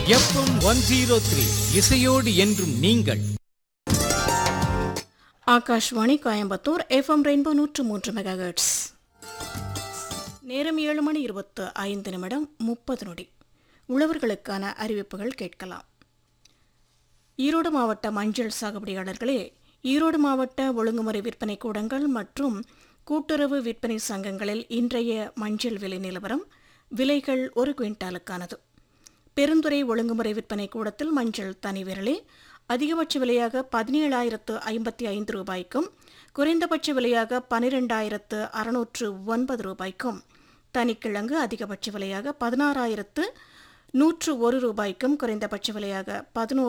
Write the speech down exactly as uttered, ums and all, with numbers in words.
FM one zero three இசையோடு என்றும் நீங்கள். ஆகாஷ்வாணி கோயம்புத்தூர் எஃப்எம் ரெயின்போ நூற்று மூன்று மெகாஹெர்ட்ஸ். நேரம் ஏழு மணி இருபத்து ஐந்து நிமிடம் முப்பது நொடி. உழவர்களுக்கான அறிவிப்புகள் கேட்கலாம். ஈரோடு மாவட்ட மஞ்சள் சாகுபடியாளர்களே, ஈரோடு மாவட்ட ஒழுங்குமுறை விற்பனை கூடங்கள் மற்றும் கூட்டுறவு விற்பனை சங்கங்களில் இன்றைய மஞ்சள் விலை நிலவரம். விலைகள் ஒரு குவிண்டாலுக்கானது. பெருந்துறை ஒழுங்குமுறை விற்பனை கூடத்தில் மஞ்சள் தனி விரலே அதிகபட்ச விலையாக பதினேழாயிரத்து ஐம்பத்தி ஐந்து ரூபாய்க்கும் குறைந்தபட்ச விலையாக பனிரெண்டாயிரத்து அறுநூற்று ஒன்பது ரூபாய்க்கும், தனிக்கிழங்கு அதிகபட்ச விலையாக பதினாறாயிரத்து நூற்று ஒரு ரூபாய்க்கும் குறைந்தபட்ச விலையாக பதினோரு